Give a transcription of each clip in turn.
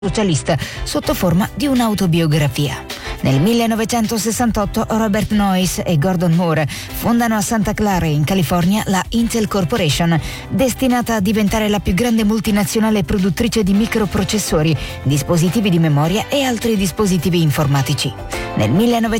socialista sotto forma di un'autobiografia. Nel 1968 Robert Noyce e Gordon Moore fondano a Santa Clara, in California, la Intel Corporation, destinata a diventare la più grande multinazionale produttrice di microprocessori, dispositivi di memoria e altri dispositivi informatici. Nel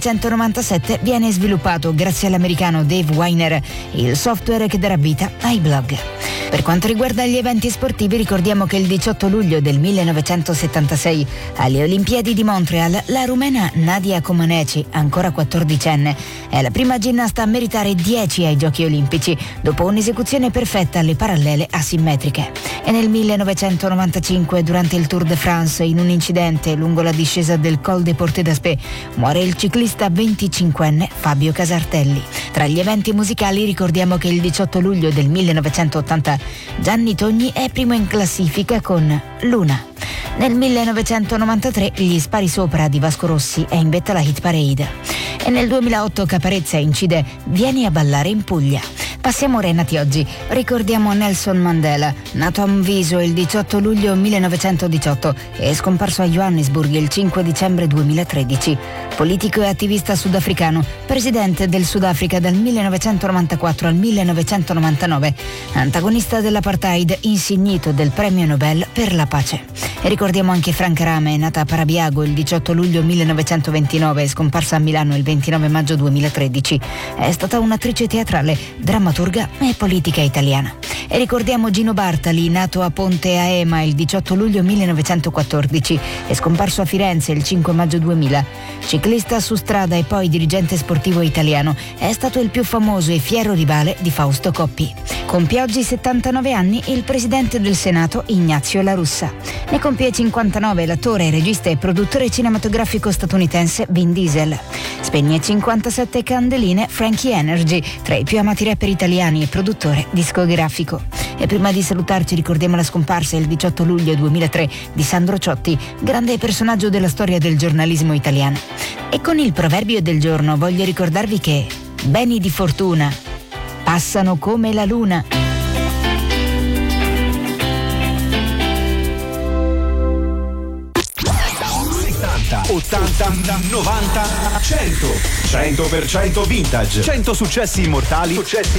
1997 viene sviluppato, grazie all'americano Dave Winer, il software che darà vita ai blog. Per quanto riguarda gli eventi sportivi, ricordiamo che il 18 luglio del 1976, alle Olimpiadi di Montreal, la rumena Nadia Comaneci, ancora 14enne, è la prima ginnasta a meritare 10 ai Giochi Olimpici, dopo un'esecuzione perfetta alle parallele asimmetriche. E nel 1995, durante il Tour de France, in un incidente lungo la discesa del Col des Portes d'Aspet, muore il ciclista 25enne Fabio Casartelli. Tra gli eventi musicali ricordiamo che il 18 luglio del 1980 Gianni Togni è primo in classifica con Luna. Nel 1993 Gli spari sopra di Vasco Rossi è in vetta alla hit parade. E nel 2008 Caparezza incide Vieni a ballare in Puglia. Passiamo ora ai nati oggi. Ricordiamo Nelson Mandela, nato a Mviso il 18 luglio 1918 e scomparso a Johannesburg il 5 dicembre 2013. Politico e attivista sudafricano, presidente del Sudafrica dal 1994 al 1999, antagonista dell'apartheid, insignito del Premio Nobel per la pace. E ricordiamo anche Franca Rame, nata a Parabiago il 18 luglio 1929 e scomparsa a Milano il 29 maggio 2013. È stata un'attrice teatrale, drammaturga e politica italiana. E ricordiamo Gino Bartali, nato a Ponte Aema il 18 luglio 1914 e scomparso a Firenze il 5 maggio 2000. Ciclista su strada e poi dirigente sportivo italiano, è stato il più famoso e fiero rivale di Fausto Coppi. Compie oggi 79 anni il presidente del Senato Ignazio La Russa. Ne compie 59 l'attore, regista e produttore cinematografico statunitense Vin Diesel. Spegne 57 candeline Frankie Energy, tra i più amati rapper italiani e produttore discografico. E prima di salutarci ricordiamo la scomparsa il 18 luglio 2003 di Sandro Ciotti, grande personaggio della storia del giornalismo italiano. E con il proverbio del giorno voglio ricordarvi che beni di fortuna passano come la luna. 80, 90, 100% vintage. 100 successi immortali